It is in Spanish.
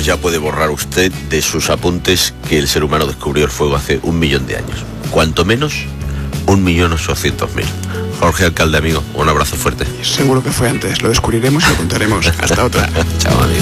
pues ya puede borrar usted de sus apuntes que el ser humano descubrió el fuego hace 1 millón de años. Cuanto menos, 1.800.000. Jorge Alcalde, amigo, un abrazo fuerte. Seguro que fue antes, lo descubriremos y lo contaremos. Hasta otra. Chao, amigo.